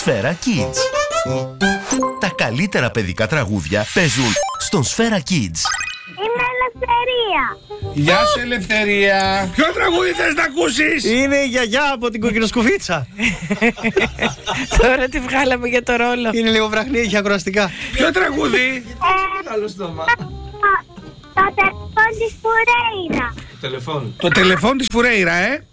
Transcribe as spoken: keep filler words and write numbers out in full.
Σφαίρα Kids. Τα καλύτερα παιδικά τραγούδια παίζουν στον Σφαίρα Kids. Είμαι Ελευθερία. Γεια σου, Ελευθερία. Ποιο τραγούδι θες να ακούσεις? Είναι η γιαγιά από την κοκκινοσκουφίτσα. Τώρα τη βγάλαμε για το ρόλο. Είναι λίγο βραχνή, έχει ακροαστικά. Ποιο τραγούδι? Άλλο στόμα. Το τηλεφώνη της Φουρέιρα. Τηλεφώνη. Το τηλεφώνη της Φουρέιρα, ε.